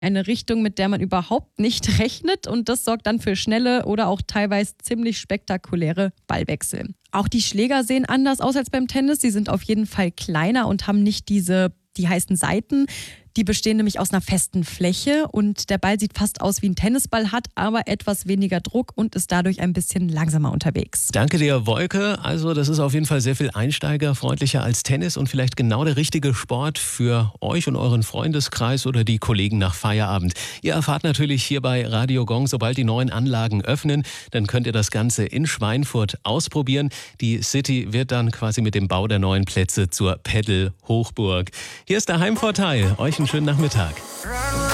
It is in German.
Eine Richtung, mit der man überhaupt nicht rechnet, und das sorgt dann für schnelle oder auch teilweise ziemlich spektakuläre Ballwechsel. Auch die Schläger sehen anders aus als beim Tennis. Sie sind auf jeden Fall kleiner und haben nicht die heißen Seiten. Die bestehen nämlich aus einer festen Fläche und der Ball sieht fast aus wie ein Tennisball, hat aber etwas weniger Druck und ist dadurch ein bisschen langsamer unterwegs. Danke dir, Wolke. Also das ist auf jeden Fall sehr viel einsteigerfreundlicher als Tennis und vielleicht genau der richtige Sport für euch und euren Freundeskreis oder die Kollegen nach Feierabend. Ihr erfahrt natürlich hier bei Radio Gong, sobald die neuen Anlagen öffnen, dann könnt ihr das Ganze in Schweinfurt ausprobieren. Die City wird dann quasi mit dem Bau der neuen Plätze zur Pedal-Hochburg. Hier ist der Heimvorteil. Euch einen schönen Nachmittag.